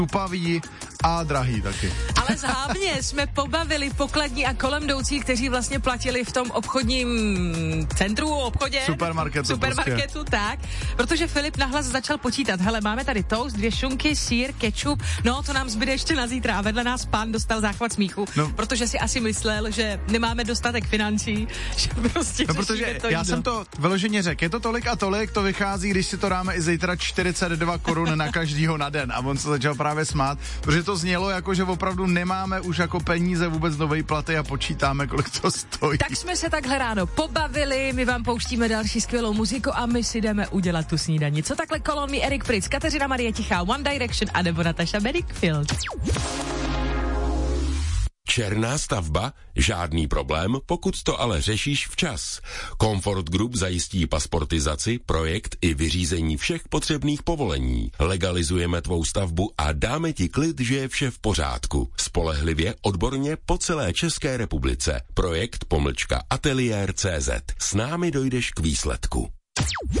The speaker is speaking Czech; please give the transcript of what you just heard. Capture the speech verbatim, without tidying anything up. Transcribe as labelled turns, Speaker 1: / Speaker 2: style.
Speaker 1: tupavý a drahý taky.
Speaker 2: Ale hlavně jsme pobavili pokladní a kolem jdoucí, kteří vlastně platili v tom obchodním centru, obchodě.
Speaker 1: Supermarketu.
Speaker 2: Supermarketu, prostě. Tak. Protože Filip nahlas začal počítat. Hele, máme tady toast, dvě šunky, sýr, kečup. No, to nám zbyde ještě na zítra. A vedle nás pán dostal záchvat smíchu, no. Protože si asi myslel, že nemáme dostatek financí, že prostě
Speaker 1: no, protože
Speaker 2: to
Speaker 1: já
Speaker 2: jídlo.
Speaker 1: jsem to vyloženě řekl. Je to tolik a tolik, to vychází, když si to dáme i zítra čtyřicet dva korun na každýho na den. A on se začal právě smát, protože to znělo jako, že opravdu nemáme už jako peníze vůbec nové platy a počítáme, kolik to stojí.
Speaker 2: Tak jsme se takhle ráno pobavili, my vám pouštíme další skvělou muziku a my si jdeme udělat tu snídani. Co takhle kolonní Erik Pritz, Kateřina Marie Tichá, One Direction a nebo Natasha Bedingfield.
Speaker 3: Černá stavba? Žádný problém, pokud to ale řešíš včas. Comfort Group zajistí pasportizaci, projekt i vyřízení všech potřebných povolení. Legalizujeme tvou stavbu a dáme ti klid, že je vše v pořádku. Spolehlivě, odborně po celé České republice. Projekt pomlčka ateliér tečka cé zet. S námi dojdeš k výsledku.